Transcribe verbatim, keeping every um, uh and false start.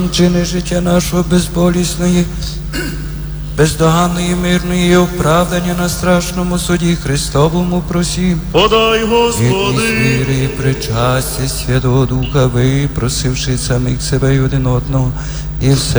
Чини життя нашого безболісної, бездоганної, мирної і оправдання на страшному суді Христовому просім. Подай, Господи. І віри, і причастя Святого Духа, випросивши самих себе і один одного, і все